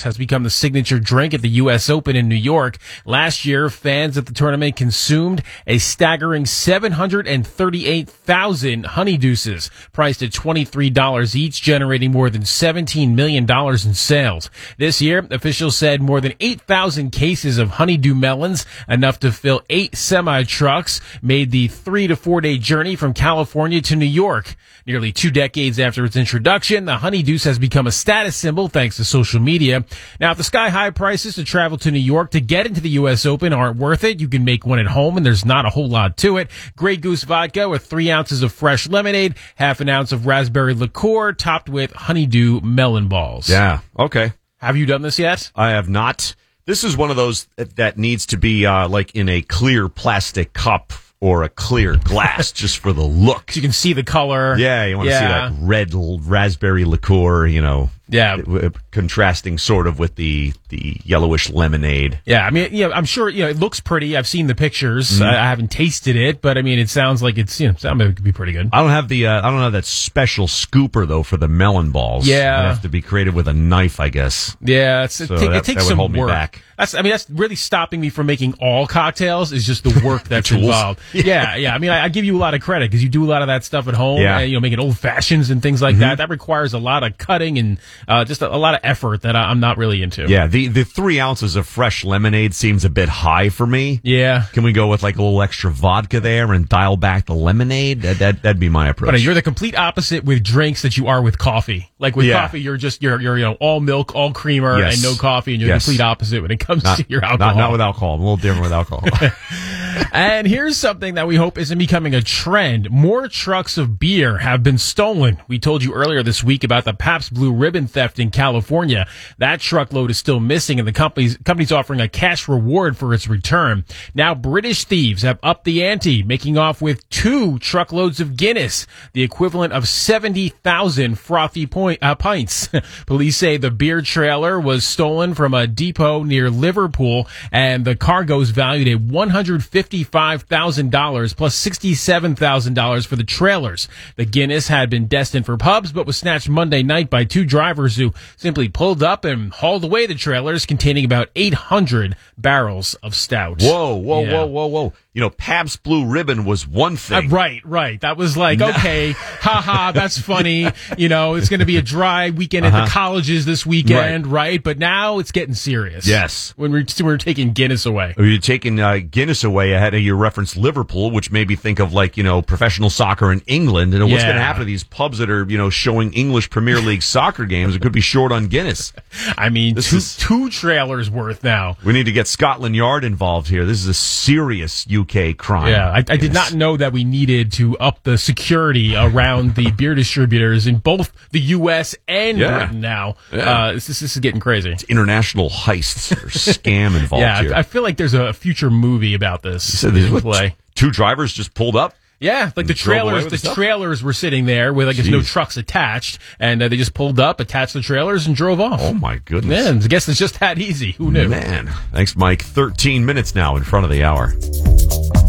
has become the signature drink at the U.S. Open in New York. Last year, fans at the tournament consumed a staggering 738,000 Honey Deuces, priced at $23 each, generating more than $17 million in sales. This year, officials said more than 8,000 cases of Honeydew melons, enough to fill 8 semi-trucks, made the 3 to 4 day journey from California to New York. Nearly 2 decades after its introduction, the Honey Deuce has become a status symbol thanks to social media. Now, if the sky-high prices to travel to New York to get into the U.S. Open aren't worth it, you can make one at home, and there's not a whole lot to it. Grey Goose vodka with 3 ounces of fresh lemonade, half an ounce of raspberry liqueur, topped with honeydew melon balls. Yeah, okay. Have you done this yet? I have not. This is one of those that needs to be like in a clear plastic cup or a clear glass just for the look. So you can see the color. Yeah, you want to see that red raspberry liqueur, contrasting sort of with the yellowish lemonade. Yeah, I mean, I'm sure, it looks pretty. I've seen the pictures. I haven't tasted it, but I mean, it sounds like it could be pretty good. I don't have that special scooper though for the melon balls. Yeah. I'd have to be creative with a knife, I guess. Yeah, it takes some work. Me back. That's really stopping me from making all cocktails is just the work that's involved. Yeah. I mean, I give you a lot of credit because you do a lot of that stuff at home. Yeah. Making old fashions and things like that. That requires a lot of cutting and just a lot of effort that I'm not really into. Yeah, the 3 ounces of fresh lemonade seems a bit high for me. Yeah. Can we go with like a little extra vodka there and dial back the lemonade? That'd be my approach. But you're the complete opposite with drinks that you are with coffee. Like with coffee, you're all milk, all creamer, and no coffee, and you're the complete opposite when it comes to your alcohol. Not with alcohol. I'm a little different with alcohol. And here's something that we hope isn't becoming a trend. More trucks of beer have been stolen. We told you earlier this week about the Pabst Blue Ribbon theft in California. That truckload is still missing, and the company's offering a cash reward for its return. Now, British thieves have upped the ante, making off with 2 truckloads of Guinness, the equivalent of 70,000 frothy pints. Police say the beer trailer was stolen from a depot near Liverpool, and the cargo is valued at $155,000 plus $67,000 for the trailers. The Guinness had been destined for pubs, but was snatched Monday night by 2 drivers who simply pulled up and hauled away the trailers containing about 800 barrels of stout. Whoa. Pabst Blue Ribbon was one thing. Right. That was like, okay, haha, that's funny. It's going to be a dry weekend at the colleges this weekend, right? But now it's getting serious. Yes. When we're taking Guinness away. You're taking Guinness away ahead of your reference Liverpool, which made me think of professional soccer in England. And what's going to happen to these pubs that are, showing English Premier League soccer games? It could be short on Guinness. I mean, two trailers worth now. We need to get Scotland Yard involved here. This is a serious UK crime. Yeah, I did not know that we needed to up the security around the beer distributors in both the U.S. and Britain now. Yeah. This is getting crazy. It's international heists or scam involved here. I feel like there's a future movie about this. So play. 2 drivers just pulled up? Yeah, like the trailers. The trailers were sitting there with, no trucks attached, and they just pulled up, attached the trailers, and drove off. Oh my goodness! Man, I guess it's just that easy. Who knew? Man, thanks, Mike. 13 minutes now in front of the hour.